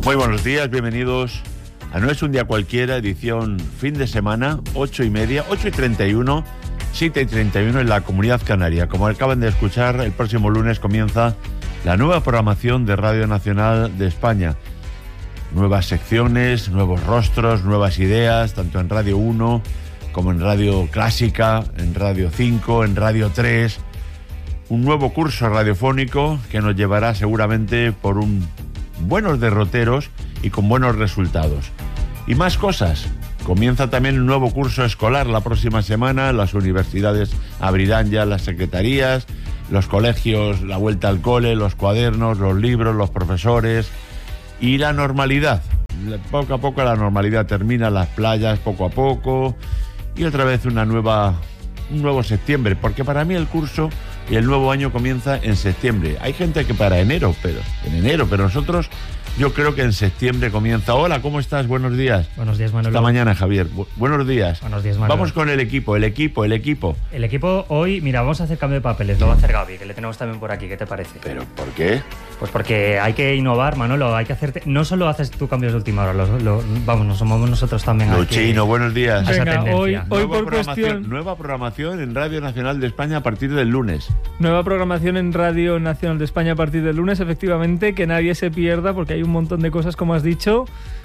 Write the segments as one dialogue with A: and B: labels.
A: Muy buenos días, bienvenidos a No es un día cualquiera, edición fin de semana, 8:30, 8:31, 7:31 en la Comunidad Canaria. Como acaban de escuchar, el próximo lunes comienza la nueva programación de Radio Nacional de España. Nuevas secciones, nuevos rostros, nuevas ideas, tanto en Radio 1 como en Radio Clásica, en Radio 5, en Radio 3. Un nuevo curso radiofónico que nos llevará seguramente por buenos derroteros y con buenos resultados. Y más cosas. Comienza también un nuevo curso escolar la próxima semana. Las universidades abrirán ya las secretarías, los colegios, la vuelta al cole, los cuadernos, los libros, los profesores y la normalidad. Poco a poco la normalidad termina, las playas poco a poco y otra vez un nuevo septiembre, porque para mí el curso y el nuevo año comienza en septiembre. Hay gente que para enero, pero nosotros, yo creo que en septiembre comienza. Hola, ¿cómo estás? Buenos días.
B: Buenos días, Manolo.
A: Esta mañana, Javier. Buenos días.
B: Buenos días, Manolo.
A: Vamos con el equipo. El equipo
B: hoy, mira, vamos a hacer cambio de papeles. Lo va a hacer Gaby, que le tenemos también por aquí. ¿Qué te parece?
A: ¿Pero por qué?
B: Pues porque hay que innovar, Manolo. Hay que hacerte... No solo haces tú cambios de última hora, nos somos nosotros también.
A: Luchino, buenos días.
B: Venga,
C: hoy por cuestión...
A: Nueva programación en Radio Nacional de España a partir del lunes.
C: Nueva programación en Radio Nacional de España a partir del lunes, efectivamente, que nadie se pierda, porque hay un montón de cosas, como has dicho,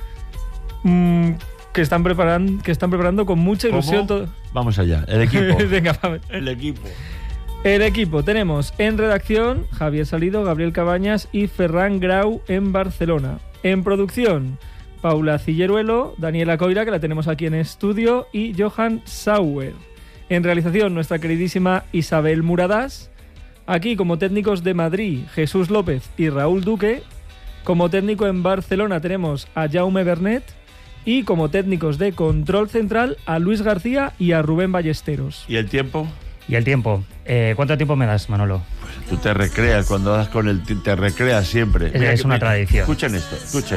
C: que están preparando con mucha ilusión.
A: Vamos allá, el equipo.
C: Venga, El equipo, tenemos en redacción Javier Salido, Gabriel Cabañas y Ferran Grau en Barcelona. En producción, Paula Cilleruelo, Daniela Coira, que la tenemos aquí en estudio, y Johan Sauer. En realización, nuestra queridísima Isabel Muradas. Aquí, como técnicos de Madrid, Jesús López y Raúl Duque. Como técnico en Barcelona tenemos a Jaume Bernet. Y como técnicos de Control Central, a Luis García y a Rubén Ballesteros.
A: ¿Y el tiempo?
B: ¿Cuánto tiempo me das, Manolo?
A: Pues tú te recreas, cuando das con te recreas siempre.
B: Es una tradición.
A: Escuchen esto, escuchen.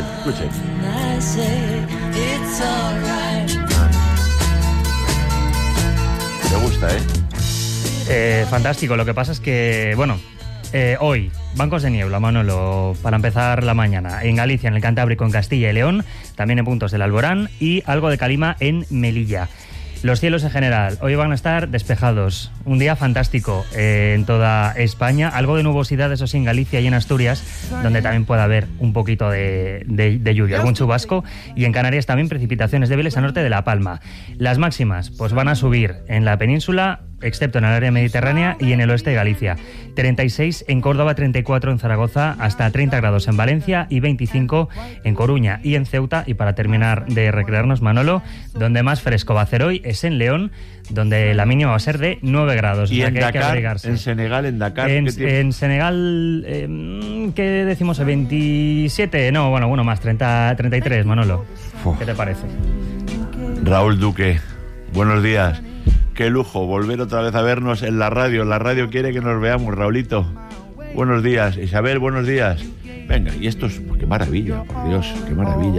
A: Me gusta,
B: Fantástico. Lo que pasa es que, hoy, bancos de niebla, Manolo, para empezar la mañana. En Galicia, en el Cantábrico, en Castilla y León, también en puntos del Alborán y algo de calima en Melilla. Los cielos en general hoy van a estar despejados. Un día fantástico en toda España. Algo de nubosidad, eso sí, en Galicia y en Asturias, donde también puede haber un poquito de lluvia, algún chubasco. Y en Canarias también precipitaciones débiles al norte de La Palma. Las máximas pues van a subir en la península, excepto en el área mediterránea y en el oeste de Galicia. 36 en Córdoba, 34 en Zaragoza, hasta 30 grados en Valencia y 25 en Coruña y en Ceuta. Y para terminar de recrearnos, Manolo, donde más fresco va a hacer hoy es en León, donde la mínima va a ser de 9 grados.
A: Y
B: o sea,
A: en
B: que
A: Dakar,
B: hay que abrigarse.
A: en Senegal, en Dakar...
B: En Senegal, ¿qué decimos? ¿27? No, bueno, más, 33, Manolo. ¿Qué te parece?
A: Raúl Duque, buenos días. Qué lujo volver otra vez a vernos en la radio. La radio quiere que nos veamos, Raulito. Buenos días. Isabel, buenos días. Venga, y esto es... Qué maravilla, por Dios, qué maravilla.